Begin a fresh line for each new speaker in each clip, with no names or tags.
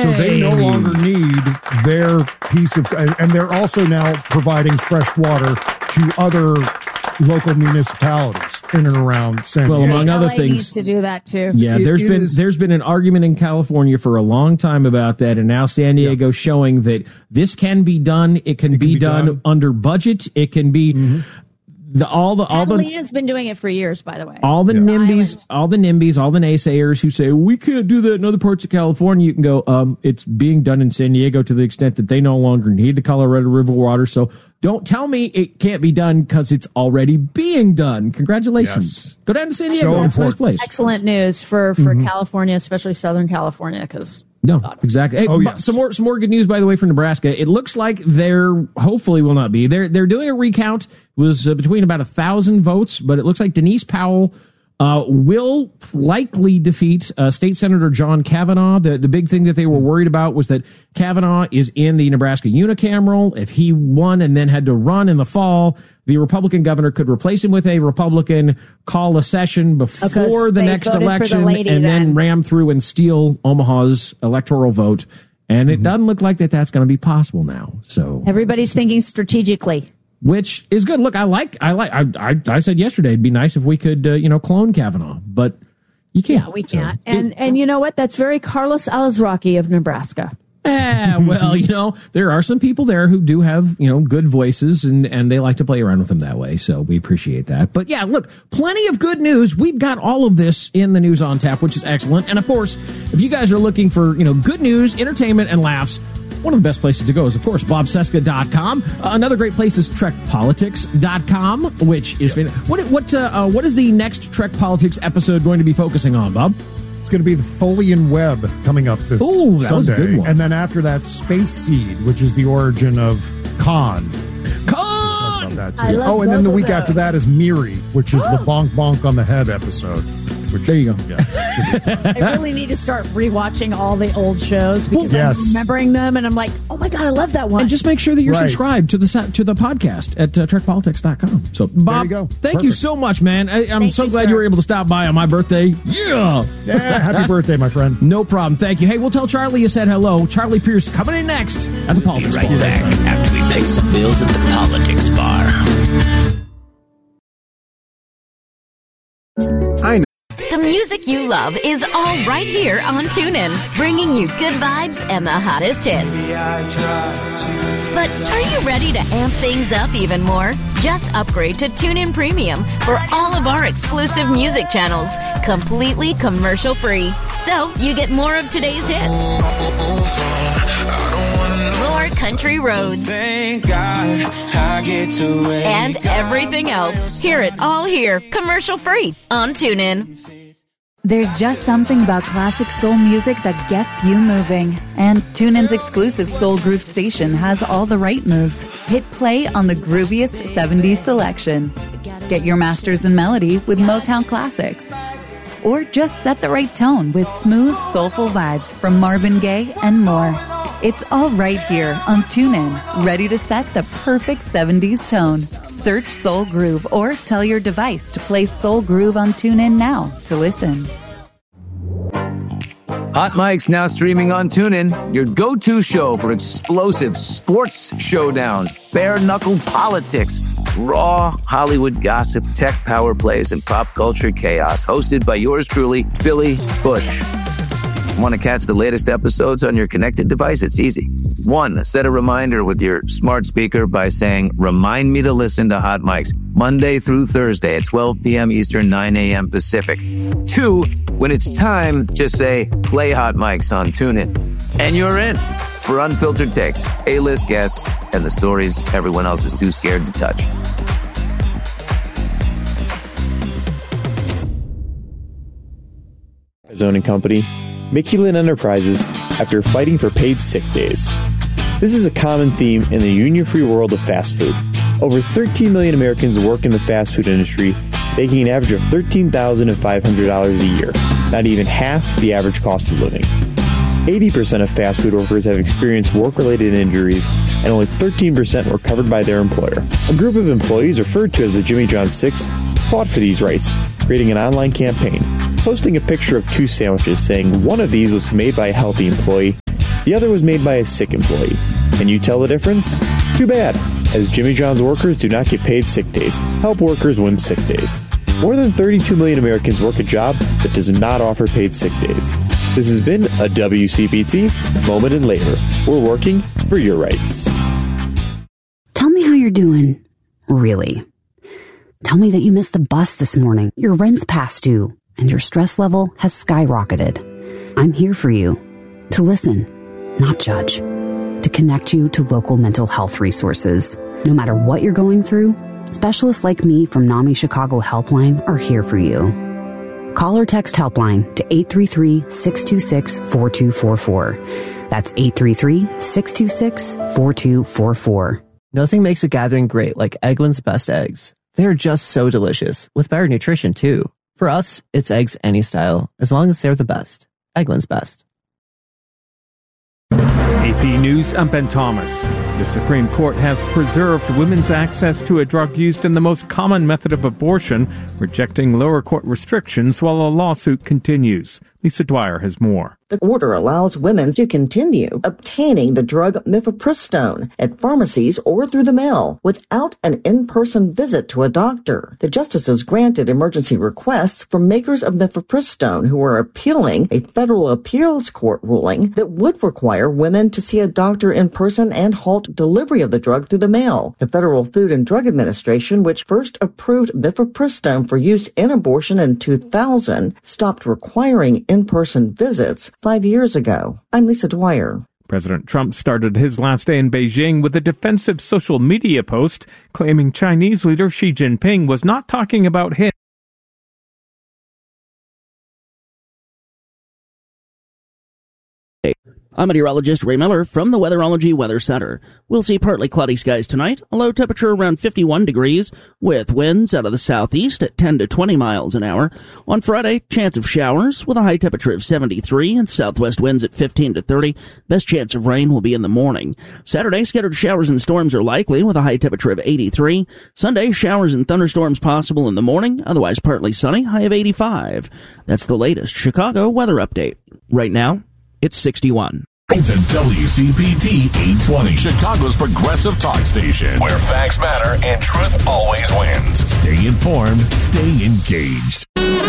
So they no longer need their piece of, and they're also now providing fresh water to other local municipalities in and around San Diego.
Well, among other
LA
things,
needs to do that too.
yeah, there's been an argument in California for a long time about that, and now San Diego showing that this can be done. It can be done under budget. It can be
Catalina's been doing it for years, by the way.
all the NIMBYs, all the naysayers who say we can't do that in other parts of California. You can go, it's being done in San Diego to the extent that they no longer need the Colorado River water. So don't tell me it can't be done because it's already being done. Congratulations.
Yes.
Go down to San Diego. It's a nice place.
Excellent news for California, especially Southern California, because
No, exactly. Hey,
yes.
some more good news, by the way, from Nebraska. It looks like they're doing a recount. It was between about 1,000 votes, but it looks like Denise Powell will likely defeat State Senator John Kavanaugh. The big thing that they were worried about was that Kavanaugh is in the Nebraska unicameral. If he won and then had to run in the fall, the Republican governor could replace him with a Republican, call a session before the next election, and then ram through and steal Omaha's electoral vote. And it doesn't look like that's going to be possible now. So
everybody's thinking strategically,
which is good. Look, I said yesterday it'd be nice if we could, clone Kavanaugh, but you can't.
Yeah, we can't. And you know what? That's very Carlos Alazraqui of Nebraska.
Well, there are some people there who do have, good voices and they like to play around with them that way. So we appreciate that. But yeah, look, plenty of good news. We've got all of this in the News on Tap, which is excellent. And of course, if you guys are looking for, good news, entertainment, and laughs, one of the best places to go is, of course, BobCesca.com. Another great place is TrekPolitics.com, which is what is the next Trek Politics episode going to be focusing on, Bob?
It's going to be the Tholian Web coming up this Sunday.
Was a good one.
And then after that, Space Seed, which is the origin of Khan.
Khan!
And then the week after that is Miri, which is the bonk bonk on the head episode.
There you go.
Yeah.
I really need to start rewatching all the old shows because I'm remembering them, and I'm like, oh my God, I love that one.
And just make sure that you're subscribed to the podcast at TrekPolitics.com. So, Bob, thank you so much, man. I'm so glad you were able to stop by on my birthday. Yeah,
happy birthday, my friend.
No problem. Thank you. Hey, we'll tell Charlie you said hello. Charlie Pierce coming in next at the Politics Bar.
We'll be right back after we pay some bills at the Politics Bar.
The music you love is all right here on TuneIn, bringing you good vibes and the hottest hits. But are you ready to amp things up even more? Just upgrade to TuneIn Premium for all of our exclusive music channels, completely commercial-free. So you get more of today's hits, more country roads,
thank God I get to
and everything else. Hear it all here, commercial-free on TuneIn.
There's just something about classic soul music that gets you moving. And TuneIn's exclusive Soul Groove station has all the right moves. Hit play on the grooviest 70s selection. Get your masters in melody with Motown classics. Or just set the right tone with smooth, soulful vibes from Marvin Gaye and more. It's all right here on TuneIn, ready to set the perfect 70s tone. Search Soul Groove or tell your device to play Soul Groove on TuneIn now to listen.
Hot Mike's now streaming on TuneIn, your go-to show for explosive sports showdowns, bare-knuckle politics, raw Hollywood gossip, tech power plays, and pop culture chaos. Hosted by yours truly, Billy Bush. Want to catch the latest episodes on your connected device? It's easy. 1, set a reminder with your smart speaker by saying, remind me to listen to Hot Mike's Monday through Thursday at 12 p.m. Eastern, 9 a.m. Pacific. 2, when it's time, just say, play Hot Mike's on TuneIn. And you're in for unfiltered takes, A-list guests, and the stories everyone else is too scared to touch.
Zoning Company, Mickey Lynn Enterprises, after fighting for paid sick days. This is a common theme in the union-free world of fast food. Over 13 million Americans work in the fast food industry, making an average of $13,500 a year, not even half the average cost of living. 80% of fast food workers have experienced work-related injuries, and only 13% were covered by their employer. A group of employees referred to as the Jimmy John 6 fought for these rights, creating an online campaign, posting a picture of 2 sandwiches saying one of these was made by a healthy employee The other was made by a sick employee. Can you tell the difference? Too bad, as Jimmy John's workers do not get paid sick days. Help workers win sick days. More than 32 million Americans work a job that does not offer paid sick days. This has been a WCPT Moment in Labor. We're working for your rights.
Tell me how you're doing. Really. Tell me that you missed the bus this morning, your rent's past due, and your stress level has skyrocketed. I'm here for you. To listen, not judge. To connect you to local mental health resources. No matter what you're going through, specialists like me from NAMI Chicago Helpline are here for you. Call or text Helpline to 833-626-4244. That's 833-626-4244.
Nothing makes a gathering great like Eggland's Best Eggs. They're just so delicious, with better nutrition too. For us, it's eggs any style, as long as they're the best. Eggland's Best.
AP News, I'm Ben Thomas. The Supreme Court has preserved women's access to a drug used in the most common method of abortion, rejecting lower court restrictions while a lawsuit continues. Lisa Dwyer has more.
The order allows women to continue obtaining the drug mifepristone at pharmacies or through the mail without an in-person visit to a doctor. The justices granted emergency requests from makers of mifepristone who are appealing a federal appeals court ruling that would require women to see a doctor in person and halt delivery of the drug through the mail. The Federal Food and Drug Administration, which first approved mifepristone for use in abortion in 2000, stopped requiring in-person visits 5 years ago. I'm Lisa Dwyer.
President Trump started his last day in Beijing with a defensive social media post claiming Chinese leader Xi Jinping was not talking about him.
I'm meteorologist Ray Miller from the Weatherology Weather Center. We'll see partly cloudy skies tonight, a low temperature around 51 degrees, with winds out of the southeast at 10 to 20 miles an hour. On Friday, chance of showers with a high temperature of 73 and southwest winds at 15 to 30. Best chance of rain will be in the morning. Saturday, scattered showers and storms are likely with a high temperature of 83. Sunday, showers and thunderstorms possible in the morning, otherwise partly sunny, high of 85. That's the latest Chicago weather update. Right now, it's 61.
To WCPT 820, Chicago's progressive talk station, where facts matter and truth always wins. Stay informed, stay engaged.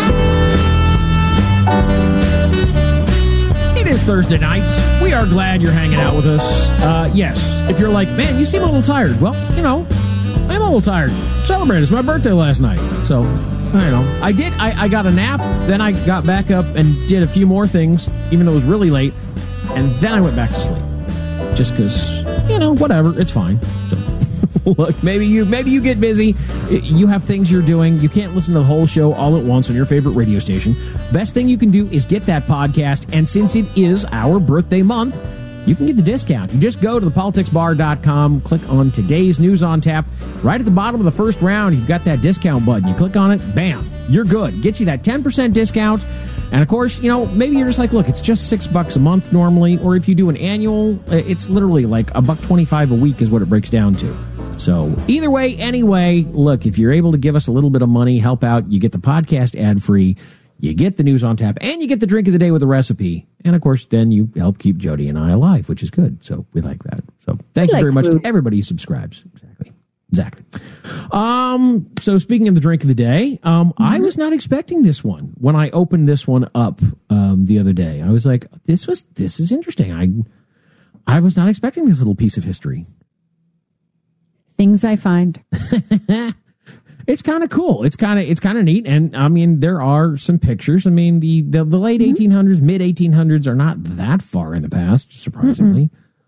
It is Thursday nights. We are glad you're hanging out with us. Yes, if you're like, man, you seem a little tired. Well, you know, I'm a little tired. Celebrated. It's my birthday last night. So, I don't know. I got a nap, then I got back up and did a few more things, even though it was really late. And then I went back to sleep. Just because, you know, whatever. It's fine. So, look, maybe you get busy. You have things you're doing. You can't listen to the whole show all at once on your favorite radio station. Best thing you can do is get that podcast. And since it is our birthday month, you can get the discount. You just go to thepoliticsbar.com, click on today's news on tap. Right at the bottom of the first round, you've got that discount button. You click on it, bam, you're good. Get you that 10% discount. And of course, you know, maybe you're just like, look, it's just $6 a month normally. Or if you do an annual, it's literally like $1.25 a week is what it breaks down to. So either way, anyway, look, if you're able to give us a little bit of money, help out, you get the podcast ad free. You get the news on tap, and you get the drink of the day with a recipe. And, of course, then you help keep Jody and I alive, which is good. So we like that. So thank you very much to everybody who subscribes. Exactly. So speaking of the drink of the day, I was not expecting this one. When I opened this one up the other day, I was like, this is interesting. I was not expecting this little piece of history.
Things I find.
It's kind of cool. It's kind of neat. And I mean, there are some pictures. I mean, the late 1800s, mid 1800s are not that far in the past, surprisingly.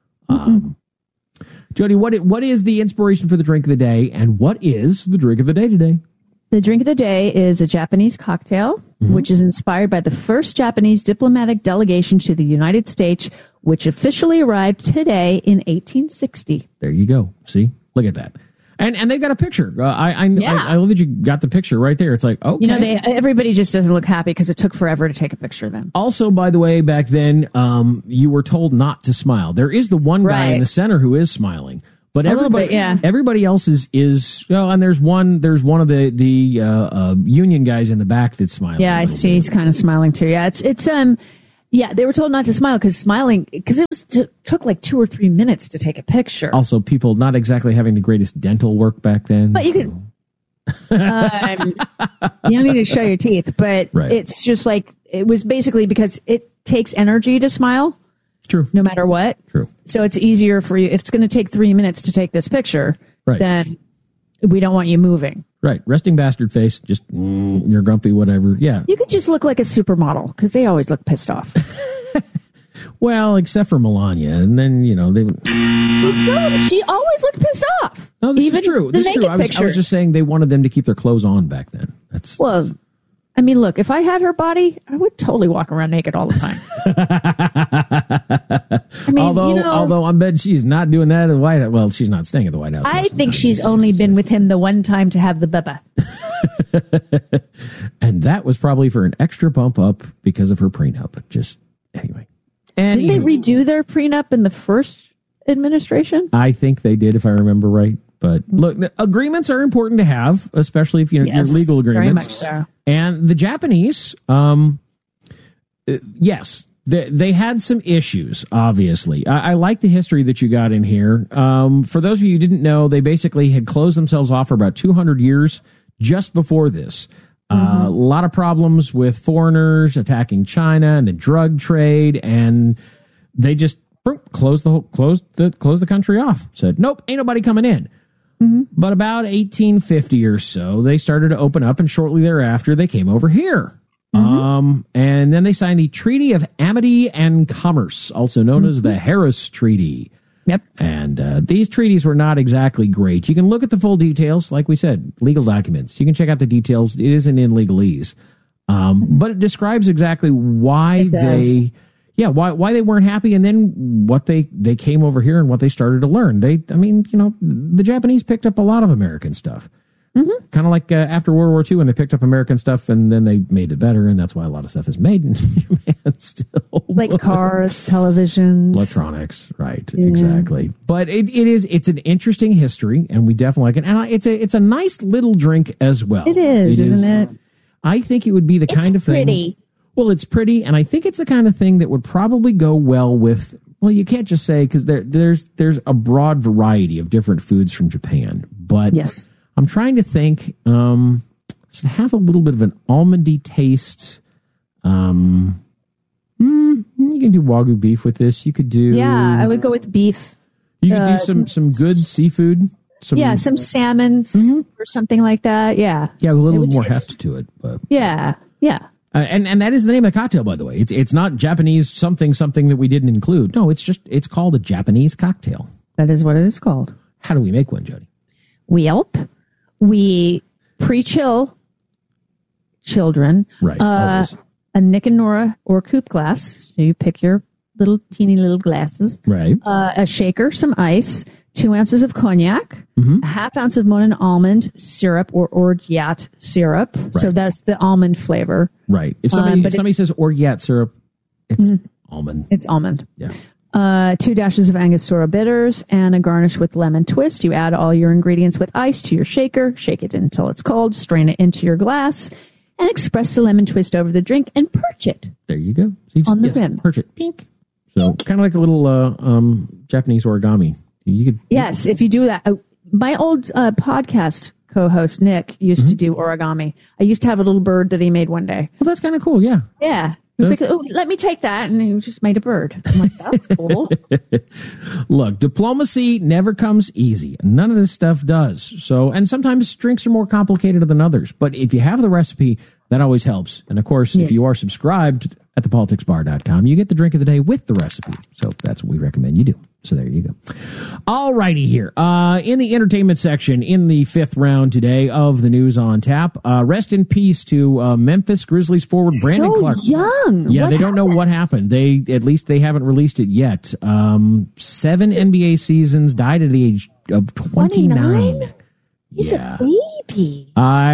Jody, what is the inspiration for the drink of the day, and what is the drink of the day today?
The drink of the day is a Japanese cocktail, which is inspired by the first Japanese diplomatic delegation to the United States, which officially arrived today in 1860.
There you go. See? Look at that. And they've got a picture. I love that you got the picture right there. It's like, okay.
You know, everybody just doesn't look happy because it took forever to take a picture of them.
Also, by the way, back then, you were told not to smile. There is the one guy in the center who is smiling, but everybody else is. Well, and there's one of the union guys in the back that's smiling.
Yeah, I see. He's kind of smiling too. Yeah, it's Yeah, they were told not to smile because it took like 2 or 3 minutes to take a picture.
Also, people not exactly having the greatest dental work back then.
But you could. You don't need to show your teeth, but it's just like it was basically because it takes energy to smile.
True.
No matter what.
True.
So it's easier for you if it's going to take 3 minutes to take this picture.
Right.
Then we don't want you moving.
Right. Resting bastard face. Just you're grumpy. Whatever. Yeah.
You could just look like a supermodel because they always look pissed off.
Well, except for Melania, and then
she always looked pissed off.
No, this is true. This is true. I was just saying they wanted them to keep their clothes on back then.
Well, I mean, look, if I had her body, I would totally walk around naked all the time. I mean,
although I bet she's not doing that at the White House. Well, she's not staying at the White House.
I think she's only been with him the one time to have the beba.
And that was probably for an extra bump up because of her prenup. Just anyway.
Did they redo their prenup in the first administration?
I think they did, if I remember right. But look, agreements are important to have, especially if your legal agreements.
Very much so.
And the Japanese, yes, they had some issues, obviously. I like the history that you got in here. For those of you who didn't know, they basically had closed themselves off for about 200 years just before this. A lot of problems with foreigners attacking China and the drug trade, and they just closed the country off. Said, nope, ain't nobody coming in. But about 1850 or so, they started to open up, and shortly thereafter, they came over here. And then they signed the Treaty of Amity and Commerce, also known as the Harris Treaty.
Yep.
And these treaties were not exactly great. You can look at the full details, like we said, legal documents. You can check out the details. It isn't in legalese. But it describes exactly why why they weren't happy, and then what they came over here and what they started to learn. The Japanese picked up a lot of American stuff. Kind of like after World War II when they picked up American stuff and then they made it better, and that's why a lot of stuff is made in Japan still.
Like cars, televisions.
Electronics, right, exactly. But it's an interesting history, and we definitely like it. And it's a nice little drink as well.
It is, isn't it?
I think it would be the kind of thing. It's pretty. Well, it's pretty, and I think it's the kind of thing that would probably go well with, well, you can't just say, because there's a broad variety of different foods from Japan. But
yes.
I'm trying to think, to have a little bit of an almondy taste. You can do Wagyu beef with this. You could do...
Yeah, I would go with beef.
You could do some good seafood.
Some salmon or something like that. Yeah.
Yeah, a little more heft to it. But
yeah.
And that is the name of the cocktail, by the way. It's not Japanese something that we didn't include. No, it's called a Japanese cocktail.
That is what it is called.
How do we make one, Jody?
We pre-chill children.
Right.
A Nick and Nora or coupe glass. So you pick your teeny little glasses.
Right.
A shaker, some ice, 2 ounces of cognac, a half ounce of Monin almond syrup or orgeat syrup. Right. So that's the almond flavor.
Right. If somebody says orgeat syrup, it's almond.
It's almond.
Yeah.
2 dashes of Angostura bitters and a garnish with lemon twist. You add all your ingredients with ice to your shaker, shake it until it's cold, strain it into your glass, and express the lemon twist over the drink and perch it.
There you go. So
on the rim.
Perch it. Pink. So kind of like a little Japanese origami.
Yes, if you do that. My old podcast co-host, Nick, used to do origami. I used to have a little bird that he made one day.
Well, that's kind of cool, yeah.
Yeah. He was like, let me take that. And he just made a bird. I'm like, that's cool.
Look, diplomacy never comes easy. None of this stuff does. And sometimes drinks are more complicated than others. But if you have the recipe, that always helps. And of course, if you are subscribed at thepoliticsbar.com, you get the drink of the day with the recipe. So that's what we recommend you do. So there you go. All righty here. In the entertainment section, in the 5th round today of the News on Tap, rest in peace to Memphis Grizzlies forward Brandon Clark.
Young.
Yeah, they don't know what happened. At least they haven't released it yet. 7 NBA seasons, died at the age of 29.
He's a baby.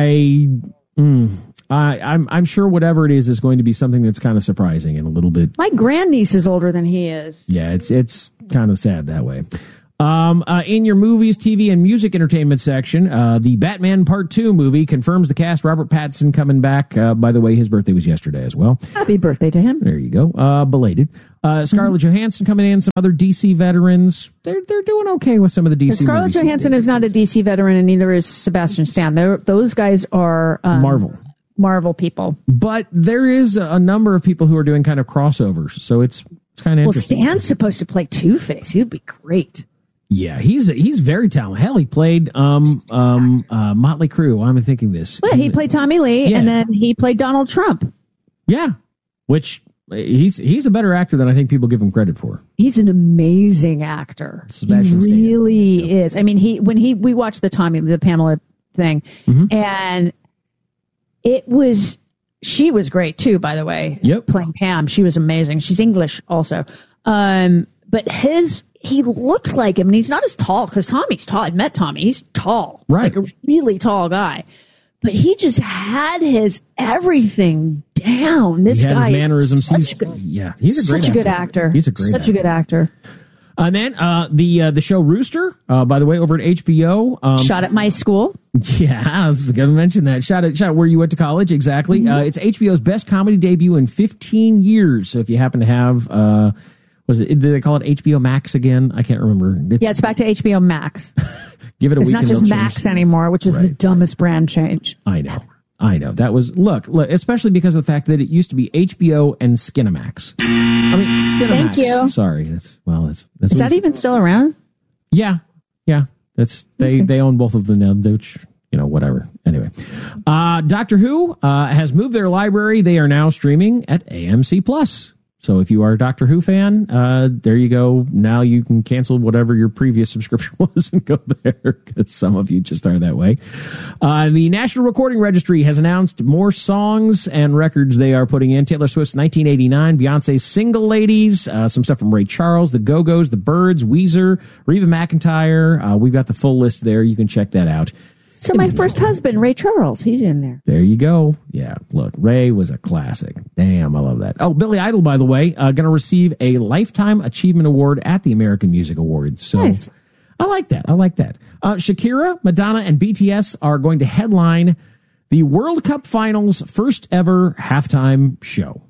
I'm sure whatever it is going to be something that's kind of surprising and a little bit.
My grandniece is older than he is.
Yeah, it's kind of sad that way. In your movies, TV, and music entertainment section, the Batman Part 2 movie confirms the cast. Robert Pattinson coming back. By the way, his birthday was yesterday as well.
Happy birthday to him.
There you go. Belated. Scarlett Johansson coming in, some other DC veterans. They're doing okay with some of the DC movies.
Scarlett Johansson is not a DC veteran, and neither is Sebastian Stan. Those guys are Marvel people.
But there is a number of people who are doing kind of crossovers, so it's kind of interesting.
Well, Stan's supposed to play Two-Face. He'd be great.
Yeah, he's very talented. Hell, he played Motley Crue. Why am I thinking this?
Well, he played Tommy Lee, and then he played Donald Trump.
Yeah, which he's a better actor than I think people give him credit for.
He's an amazing actor.
Sebastian
Stan really is. I mean, we watched the Pamela thing, and she was great too. By the way, playing Pam, she was amazing. She's English also, but he looked like him, and he's not as tall, because Tommy's tall. I've met Tommy. He's tall.
Right.
Like a really tall guy. But he just had his everything down. This guy
his mannerisms.
He's such a good actor.
He's a great
such a good actor.
And then the show Rooster, by the way, over at HBO.
Shot at my school.
Yeah, I was going to mention that. Shot at where you went to college, exactly. It's HBO's best comedy debut in 15 years. So if you happen to have... did they call it HBO Max again? I can't remember.
It's back to HBO Max.
Give it a week.
It's not just Max anymore, which is the dumbest brand change.
I know. That was look, especially because of the fact that it used to be HBO and Skinamax. I mean, Cinemax.
Thank you.
Sorry. That's
is that even still around?
Yeah. That's they own both of them now. Which, whatever. Anyway, Doctor Who has moved their library. They are now streaming at AMC Plus. So if you are a Doctor Who fan, there you go. Now you can cancel whatever your previous subscription was and go there, because some of you just are that way. The National Recording Registry has announced more songs and records they are putting in. Taylor Swift's 1989, Beyonce's Single Ladies, some stuff from Ray Charles, the Go-Go's, the Byrds, Weezer, Reba McEntire. We've got the full list there. You can check that out.
So my first husband, Ray Charles, he's in there.
There you go. Yeah, look, Ray was a classic. Damn, I love that. Oh, Billy Idol, by the way, going to receive a Lifetime Achievement Award at the American Music Awards. So nice. I like that. Shakira, Madonna, and BTS are going to headline the World Cup Finals' first ever halftime show.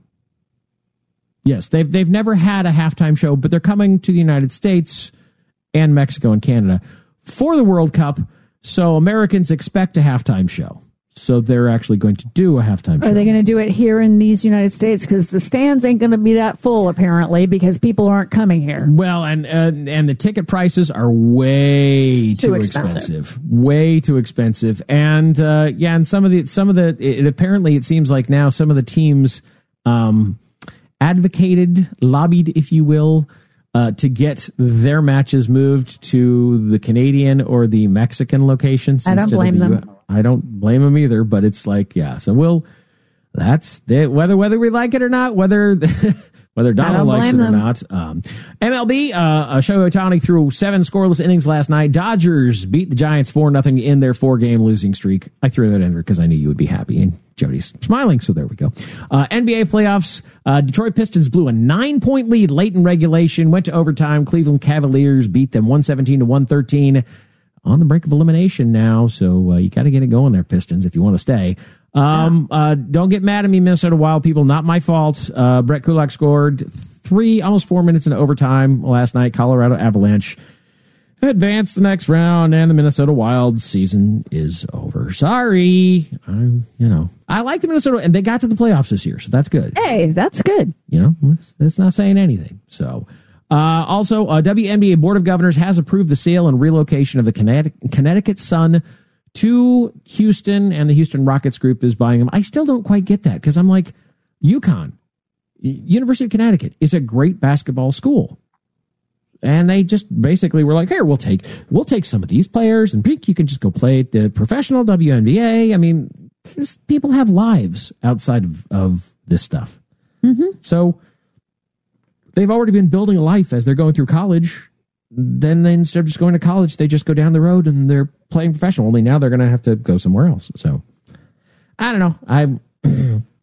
Yes, they've never had a halftime show, but they're coming to the United States and Mexico and Canada for the World Cup. So Americans expect a halftime show. So they're actually going to do a halftime show.
Are they going to do it here in these United States? Because the stands ain't going to be that full, apparently, because people aren't coming here.
Well, and the ticket prices are way too expensive. Way too expensive. And and some of the apparently it seems like now some of the teams lobbied, if you will, to get their matches moved to the Canadian or the Mexican locations.
I don't blame them.
I don't blame them either, but it's like, so that's it. Whether we like it or not, whether Donald likes it or not. MLB, Shohei Ohtani threw 7 scoreless innings last night. Dodgers beat the Giants 4-0 in their 4-game losing streak. I threw that in there because I knew you would be happy, and Jody's smiling, so there we go. NBA playoffs, Detroit Pistons blew a 9-point lead late in regulation, went to overtime. Cleveland Cavaliers beat them 117-113. On the brink of elimination now, so you got to get it going there, Pistons, if you want to stay. Don't get mad at me, Minnesota Wild people. Not my fault. Brett Kulak scored almost 4 minutes into overtime last night. Colorado Avalanche advanced the next round, and the Minnesota Wild season is over. Sorry. I like the Minnesota, and they got to the playoffs this year, so that's good.
Hey, that's good.
That's not saying anything. So... Also, WNBA Board of Governors has approved the sale and relocation of the Connecticut Sun to Houston, and the Houston Rockets group is buying them. I still don't quite get that, because I'm like, UConn, University of Connecticut, is a great basketball school. And they just basically were like, here, we'll take some of these players, and you can just go play at the professional WNBA. I mean, people have lives outside of this stuff.
Mm-hmm.
So... they've already been building a life as they're going through college. Then instead of just going to college, they just go down the road and they're playing professional. Only now they're going to have to go somewhere else. So I don't know.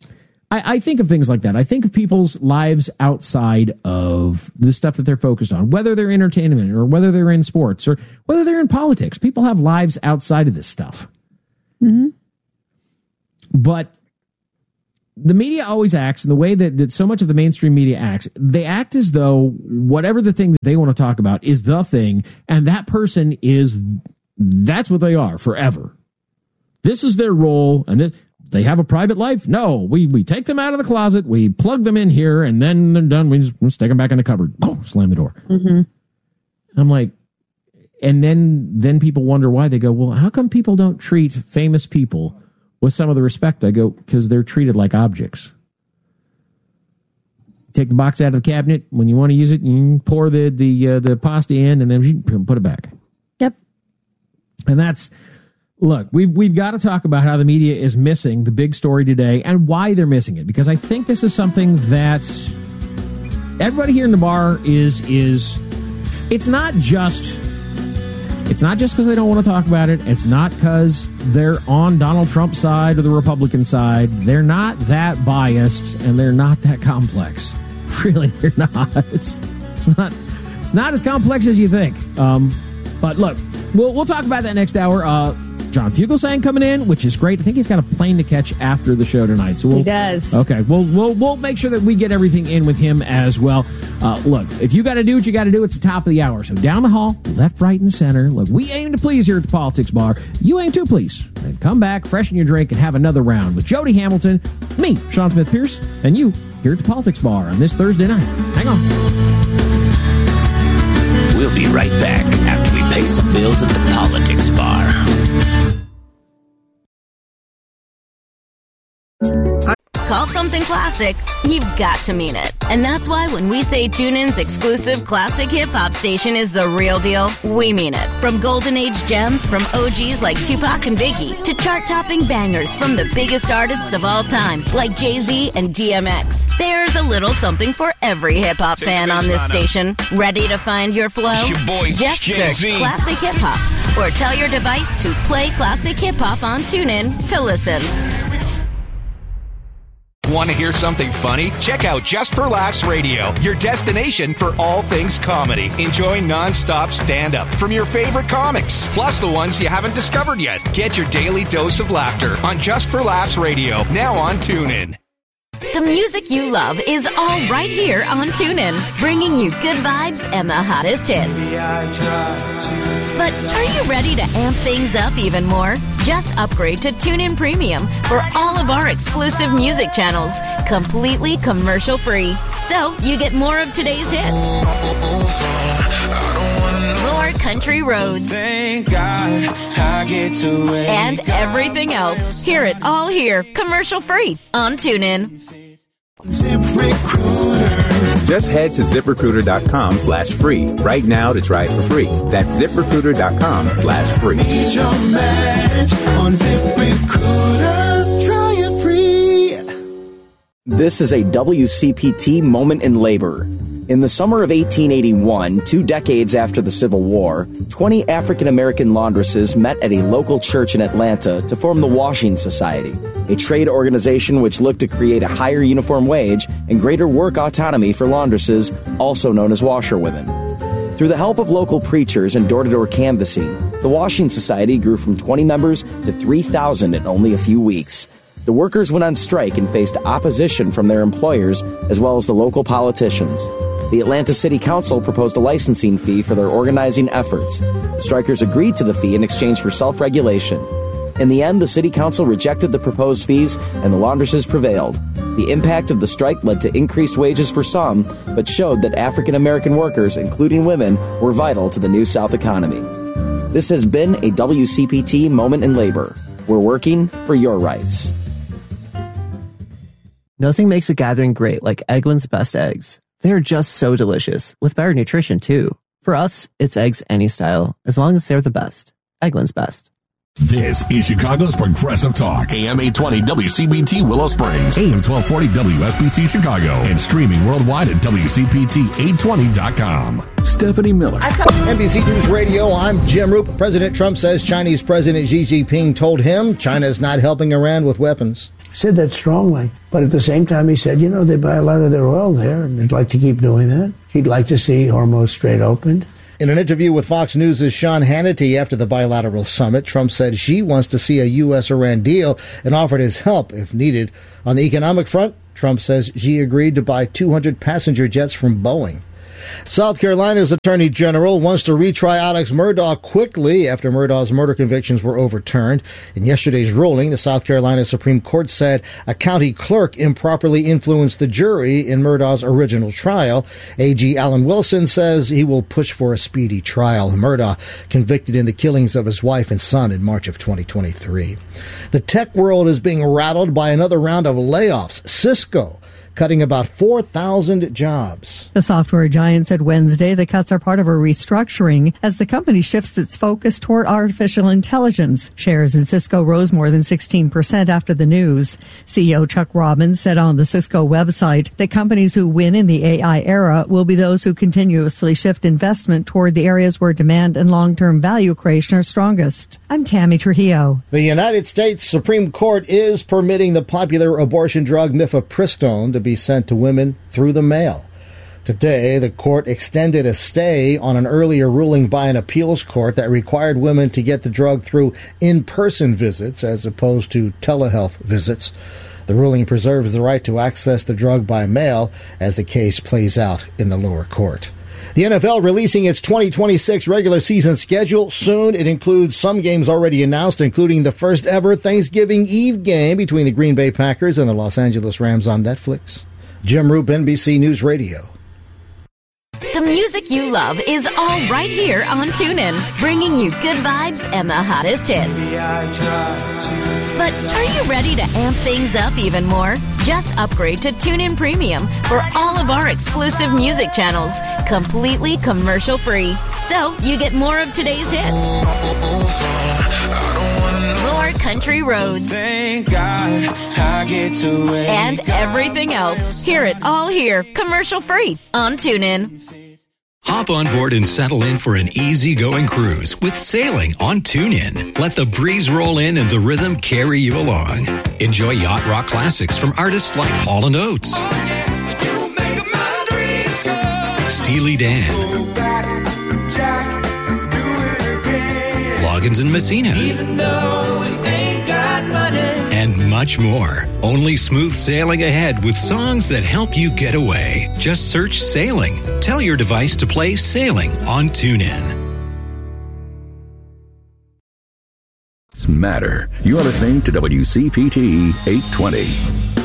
I think of things like that. I think of people's lives outside of the stuff that they're focused on, whether they're entertainment or whether they're in sports or whether they're in politics. People have lives outside of this stuff.
Mm-hmm.
But the media always acts in the way that so much of the mainstream media acts. They act as though whatever the thing that they want to talk about is the thing, and that person that's what they are forever. This is their role, and they have a private life? No, we take them out of the closet, we plug them in here, and then they're done. We just stick them back in the cupboard. Boom, slam the door.
Mm-hmm.
I'm like, and then people wonder why. They go, well, how come people don't treat famous people with some of the respect? I go, because they're treated like objects. Take the box out of the cabinet. When you want to use it, you pour the pasta in, and then you put it back.
Yep.
And that's... Look, we've got to talk about how the media is missing the big story today and why they're missing it, because I think this is something that everybody here in the bar is it's not just because they don't want to talk about it. It's not because they're on Donald Trump's side or the Republican side. They're not that biased and they're not that complex. Really, they're not. It's not as complex as you think. But look, we'll talk about that next hour. John Fugelsang coming in, which is great. I think he's got a plane to catch after the show tonight. So
he does.
Okay, we'll make sure that we get everything in with him as well. Look, if you got to do what you got to do, it's the top of the hour. So down the hall, left, right, and center. Look, we aim to please here at the Politics Bar. You aim to please. And come back, freshen your drink, and have another round with Jody Hamilton, me, Sean Smith Pierce, and you here at the Politics Bar on this Thursday night. Hang on.
We'll be right back after we pay some bills at the Politics Bar.
Call something classic, you've got to mean it. And that's why when we say TuneIn's exclusive classic hip-hop station is the real deal, we mean it. From golden age gems from OGs like Tupac and Biggie to chart-topping bangers from the biggest artists of all time like Jay-Z and DMX. There's a little something for every hip-hop fan on this station. Ready to find your flow?
It's your boy,
just
Jay-Z.
search Classic Hip-Hop or tell your device to play Classic Hip-Hop on TuneIn to listen.
Want to hear something funny? Check out Just for Laughs Radio, your destination for all things comedy. Enjoy non-stop stand-up from your favorite comics, plus the ones you haven't discovered yet. Get your daily dose of laughter on Just for Laughs Radio, now on TuneIn.
The music you love is all right here on TuneIn, bringing you good vibes and the hottest hits. But are you ready to amp things up even more? Just upgrade to TuneIn Premium for all of our exclusive music channels, completely commercial-free. So you get more of today's hits, more country roads,
Thank God I get to wake
and everything else. Hear it all here, commercial-free on TuneIn.
Just head to ZipRecruiter.com/free right now to try it for free. That's ZipRecruiter.com/free.
Need your match on ZipRecruiter. Try it free.
This is a WCPT moment in labor. In the summer of 1881, 2 decades after the Civil War, 20 African-American laundresses met at a local church in Atlanta to form the Washing Society, a trade organization which looked to create a higher uniform wage and greater work autonomy for laundresses, also known as washerwomen. Through the help of local preachers and door-to-door canvassing, the Washing Society grew from 20 members to 3,000 in only a few weeks. The workers went on strike and faced opposition from their employers as well as the local politicians. The Atlanta City Council proposed a licensing fee for their organizing efforts. The strikers agreed to the fee in exchange for self-regulation. In the end, the City Council rejected the proposed fees and the laundresses prevailed. The impact of the strike led to increased wages for some, but showed that African-American workers, including women, were vital to the New South economy. This has been a WCPT Moment in Labor. We're working for your rights.
Nothing makes a gathering great like Eggland's Best Eggs. They are just so delicious, with better nutrition too. For us, it's eggs any style, as long as they're the best. Eggland's Best.
This is Chicago's Progressive Talk. AM 820 WCBT Willow Springs. AM 1240 WSBC Chicago. And streaming worldwide at WCPT820.com. Stephanie Miller.
NBC News Radio, I'm Jim Roop. President Trump says Chinese President Xi Jinping told him China is not helping Iran with weapons.
Said that strongly. But at the same time, he said, they buy a lot of their oil there, and they'd like to keep doing that. He'd like to see Hormuz Strait opened.
In an interview with Fox News' Sean Hannity after the bilateral summit, Trump said Xi wants to see a U.S.-Iran deal and offered his help if needed. On the economic front, Trump says Xi agreed to buy 200 passenger jets from Boeing. South Carolina's Attorney General wants to retry Alex Murdaugh quickly after Murdaugh's murder convictions were overturned. In yesterday's ruling, the South Carolina Supreme Court said a county clerk improperly influenced the jury in Murdaugh's original trial. AG Alan Wilson says he will push for a speedy trial. Murdaugh convicted in the killings of his wife and son in March of 2023. The tech world is being rattled by another round of layoffs. Cisco cutting about 4,000 jobs.
The software giant said Wednesday the cuts are part of a restructuring as the company shifts its focus toward artificial intelligence. Shares in Cisco rose more than 16% after the news. CEO Chuck Robbins said on the Cisco website that companies who win in the AI era will be those who continuously shift investment toward the areas where demand and long-term value creation are strongest. I'm Tammy Trujillo.
The United States Supreme Court is permitting the popular abortion drug mifepristone to be sent to women through the mail. Today, the court extended a stay on an earlier ruling by an appeals court that required women to get the drug through in-person visits as opposed to telehealth visits. The ruling preserves the right to access the drug by mail as the case plays out in the lower court. The NFL releasing its 2026 regular season schedule soon. It includes some games already announced, including the first ever Thanksgiving Eve game between the Green Bay Packers and the Los Angeles Rams on Netflix. Jim Roop, NBC News Radio.
The music you love is all right here on TuneIn, bringing you good vibes and the hottest hits. But are you ready to amp things up even more? Just upgrade to TuneIn Premium for all of our exclusive music channels, completely commercial-free. So you get more of today's hits, more country roads,
Thank God I get to wake
and everything else. Hear it all here, commercial-free on TuneIn.
Hop on board and settle in for an easy-going cruise with sailing on TuneIn. Let the breeze roll in and the rhythm carry you along. Enjoy yacht rock classics from artists like Hall & Oates, Steely Dan, Loggins and Messina, and much more. Only smooth sailing ahead with songs that help you get away. Just search Sailing. Tell your device to play Sailing on TuneIn.
Matter. You are listening to WCPT 820.